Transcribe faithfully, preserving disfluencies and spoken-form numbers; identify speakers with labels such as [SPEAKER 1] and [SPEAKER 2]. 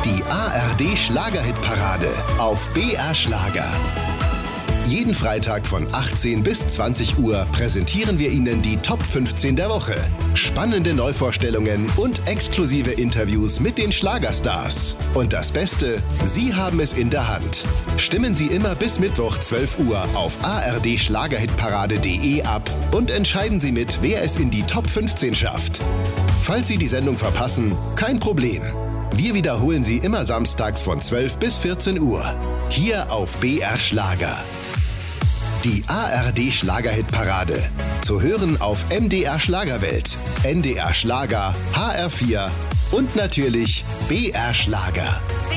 [SPEAKER 1] Die A R D Schlagerhitparade auf B R Schlager. Jeden Freitag von achtzehn bis zwanzig Uhr präsentieren wir Ihnen die Top fünfzehn der Woche. Spannende Neuvorstellungen und exklusive Interviews mit den Schlagerstars. Und das Beste, Sie haben es in der Hand. Stimmen Sie immer bis Mittwoch zwölf Uhr auf a r d schlagerhitparade punkt d e ab und entscheiden Sie mit, wer es in die Top fünfzehn schafft. Falls Sie die Sendung verpassen, kein Problem. Wir wiederholen sie immer samstags von zwölf bis vierzehn Uhr. Hier auf B R Schlager. Die A R D Schlagerhitparade. Zu hören auf M D R Schlagerwelt, N D R Schlager, H R vier und natürlich B R Schlager.